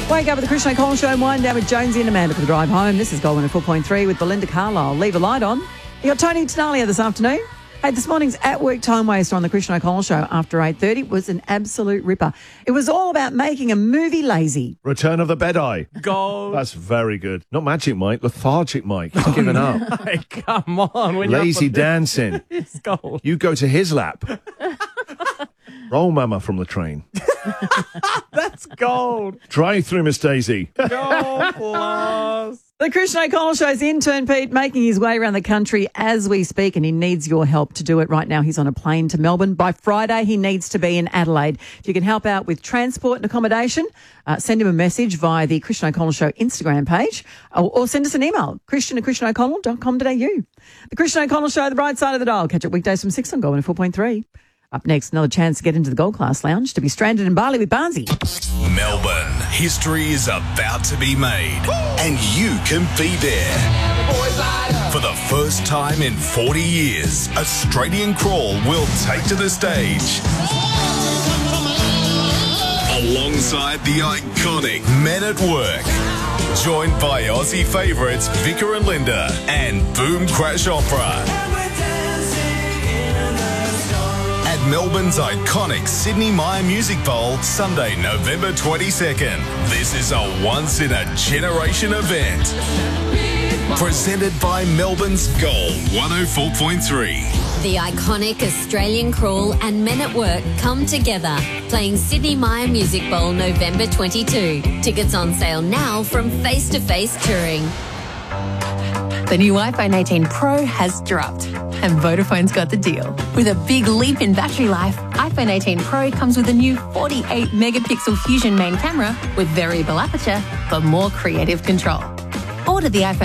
Wake up with the Christian O'Connell Show and wind down with Jonesy and Amanda for the drive home. This is Gold 104.3 with Belinda Carlisle. Leave a light on. You got Tony Tenalia this afternoon. Hey, this morning's At Work Time Waster on the Christian O'Connell Show after 8:30 was an absolute ripper. It was all about making a movie lazy. Return of the Bedeye. Gold. That's very good. Not Magic Mike, Lethargic Mike. He's given up. Hey, come on. When Lazy you're up dancing. It's gold. You go to his lap. Roll Mama from the train. That's gold. Drive through Miss Daisy. Gold plus. The Christian O'Connell Show's intern, Pete, making his way around the country as we speak, and he needs your help to do it right now. He's on a plane to Melbourne. By Friday, he needs to be in Adelaide. If you can help out with transport and accommodation, send him a message via the Christian O'Connell Show Instagram page or send us an email, christian@christianoconnell.com.au. The Christian O'Connell Show, the bright side of the dial. Catch it weekdays from 6 on Gold 4.3. Up next, another chance to get into the Gold Class Lounge to be stranded in Bali with Barnsey. Melbourne, history is about to be made, and you can be there. For the first time in 40 years, Australian Crawl will take to the stage. Alongside the iconic Men at Work. Joined by Aussie favourites Vicar and Linda and Boom Crash Opera. Melbourne's iconic Sydney Myer Music Bowl, Sunday, November 22nd. This is a once-in-a-generation event. Presented by Melbourne's Gold 104.3. The iconic Australian Crawl and Men at Work come together, playing Sydney Myer Music Bowl November 22. Tickets on sale now from Face to Face Touring. The new iPhone 18 Pro has dropped, and Vodafone's got the deal. With a big leap in battery life, iPhone 18 Pro comes with a new 48-megapixel Fusion main camera with variable aperture for more creative control. Order the iPhone